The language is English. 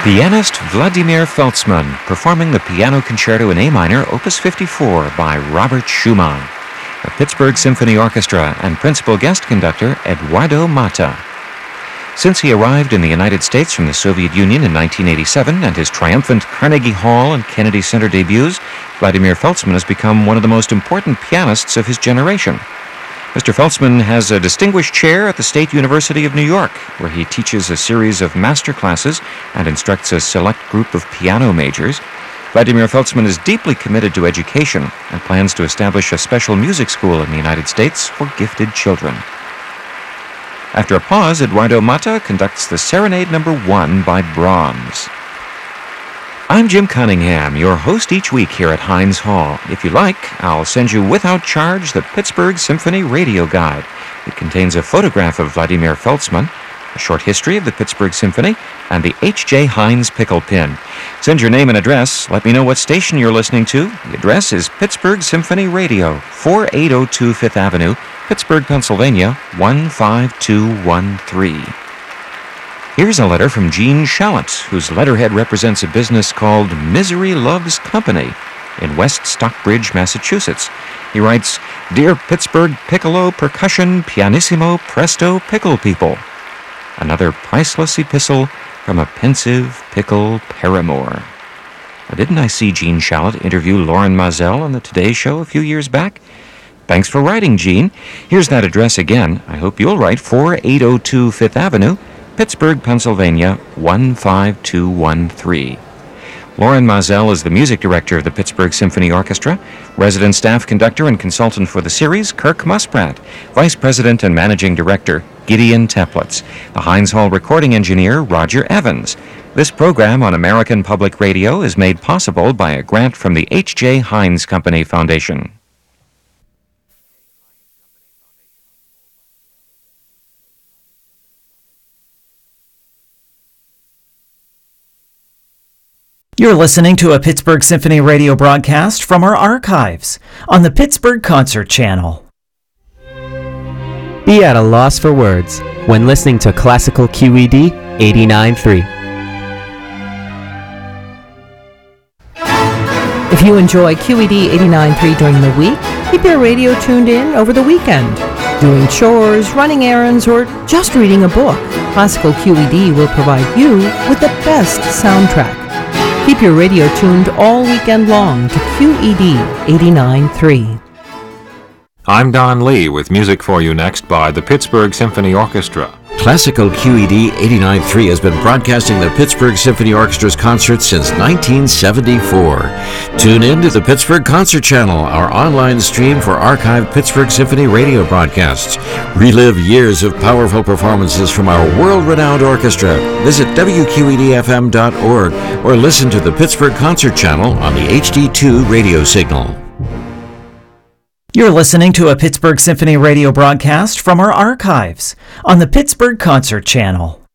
Pianist Vladimir Feltzman performing the Piano Concerto in A minor, Opus 54 by Robert Schumann. The Pittsburgh Symphony Orchestra and principal guest conductor Eduardo Mata. Since he arrived in the United States from the Soviet Union in 1987 and his triumphant Carnegie Hall and Kennedy Center debuts, Vladimir Feltzman has become one of the most important pianists of his generation. Mr. Feltzman has a distinguished chair at the State University of New York, where he teaches a series of master classes and instructs a select group of piano majors. Vladimir Feltzman is deeply committed to education and plans to establish a special music school in the United States for gifted children. After a pause, Eduardo Mata conducts the Serenade No. 1 by Brahms. I'm Jim Cunningham, your host each week here at Heinz Hall. If you like, I'll send you without charge the Pittsburgh Symphony Radio Guide. It contains a photograph of Vladimir Feltzman, a short history of the Pittsburgh Symphony, and the H.J. Heinz pickle pin. Send your name and address. Let me know what station you're listening to. The address is Pittsburgh Symphony Radio, 4802 Fifth Avenue, Pittsburgh, Pennsylvania, 15213. Here's a letter from Gene Shalit, whose letterhead represents a business called Misery Loves Company in West Stockbridge, Massachusetts. He writes, Dear Pittsburgh Piccolo Percussion Pianissimo Presto Pickle People. Another priceless epistle from a pensive pickle paramour. Now, didn't I see Gene Shalit interview Lauren Mazel on the Today Show a few years back? Thanks for writing, Gene. Here's that address again. I hope you'll write 4802 Fifth Avenue, Pittsburgh, Pennsylvania, 15213. Lauren Mazel is the music director of the Pittsburgh Symphony Orchestra, resident staff conductor and consultant for the series, Kirk Muspratt, vice president and managing director, Gideon Teplitz, the Heinz Hall recording engineer, Roger Evans. This program on American Public Radio is made possible by a grant from the H.J. Heinz Company Foundation. You're listening to a Pittsburgh Symphony radio broadcast from our archives on the Pittsburgh Concert Channel. Be at a loss for words when listening to Classical QED 89.3. If you enjoy QED 89.3 during the week, keep your radio tuned in over the weekend. Doing chores, running errands, or just reading a book, Classical QED will provide you with the best soundtrack. Keep your radio tuned all weekend long to QED 89.3. I'm Don Lee with music for you next by the Pittsburgh Symphony Orchestra. Classical QED 89.3 has been broadcasting the Pittsburgh Symphony Orchestra's concerts since 1974. Tune in to the Pittsburgh Concert Channel, our online stream for archived Pittsburgh Symphony radio broadcasts. Relive years of powerful performances from our world-renowned orchestra. Visit WQEDFM.org or listen to the Pittsburgh Concert Channel on the HD2 radio signal. You're listening to a Pittsburgh Symphony radio broadcast from our archives on the Pittsburgh Concert Channel.